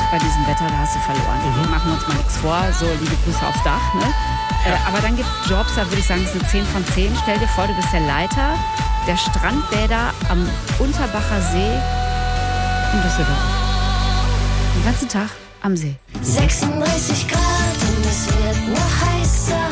bei diesem Wetter, da hast du verloren. Machen wir uns mal nichts vor, so liebe Grüße aufs Dach. Ne? Aber dann gibt es Jobs, da würde ich sagen, das ist eine 10 von 10. Stell dir vor, du bist der Leiter der Strandbäder am Unterbacher See in Düsseldorf. Den ganzen Tag am See. 36 Grad und es wird noch heißer.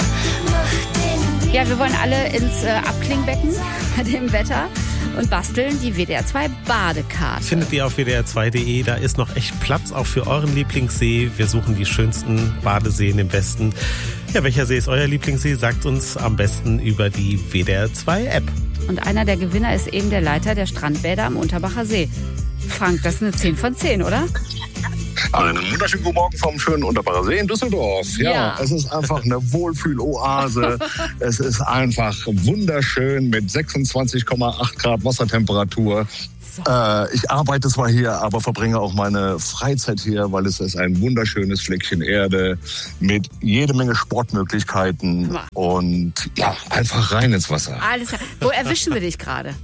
Mach den Ja, wir wollen alle ins Abklingbecken bei dem Wetter und basteln die WDR 2 Badekarte. Findet ihr auf wdr2.de, da ist noch echt Platz auch für euren Lieblingssee. Wir suchen die schönsten Badeseen im Westen. Ja, welcher See ist euer Lieblingssee? Sagt uns am besten über die WDR 2 App. Und einer der Gewinner ist eben der Leiter der Strandbäder am Unterbacher See. Frank, das ist eine 10 von 10, oder? Einen wunderschönen guten Morgen vom schönen Unterbacher See in Düsseldorf. Ja, es ist einfach eine Wohlfühloase. Es ist einfach wunderschön mit 26,8 Grad Wassertemperatur. Ich arbeite zwar hier, aber verbringe auch meine Freizeit hier, weil es ist ein wunderschönes Fleckchen Erde mit jede Menge Sportmöglichkeiten und ja, einfach rein ins Wasser. Alles klar. Wo erwischen wir dich gerade?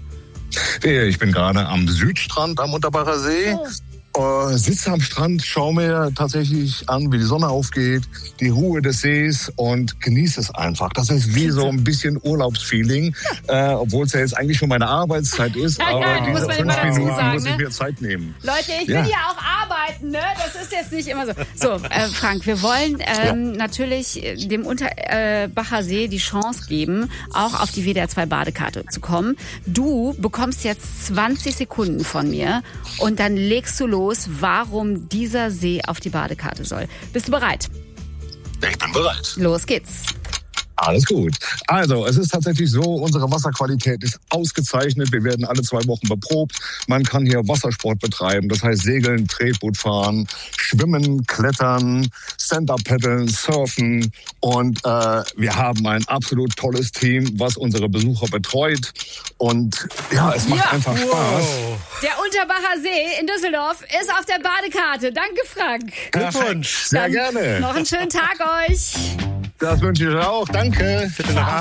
Ich bin gerade am Südstrand am Unterbacher See. Sitze am Strand, schaue mir tatsächlich an, wie die Sonne aufgeht, die Ruhe des Sees und genieße es einfach. Das ist wie so ein bisschen Urlaubsfeeling, obwohl es ja jetzt eigentlich schon meine Arbeitszeit ist, aber diese 5 Minuten muss ich mir Zeit nehmen. Leute, ich will ja auch arbeiten, ne? Das ist jetzt nicht immer so. So, Frank, wir wollen natürlich dem Unterbacher See die Chance geben, auch auf die WDR 2 Badekarte zu kommen. Du bekommst jetzt 20 Sekunden von mir und dann legst du los, warum dieser See auf die Badekarte soll. Bist du bereit? Ich bin bereit. Los geht's. Alles gut. Also, es ist tatsächlich so, unsere Wasserqualität ist ausgezeichnet. Wir werden alle 2 Wochen beprobt. Man kann hier Wassersport betreiben, das heißt Segeln, Tretboot fahren, Schwimmen, Klettern, Stand-Up-Paddeln, Surfen. Und wir haben ein absolut tolles Team, was unsere Besucher betreut. Und ja, es macht einfach Spaß. Der Unterbacher See in Düsseldorf ist auf der Badekarte. Danke, Frank. Glückwunsch. Sehr gerne. Noch einen schönen Tag euch. Das wünsche ich auch. Danke. Bitte nach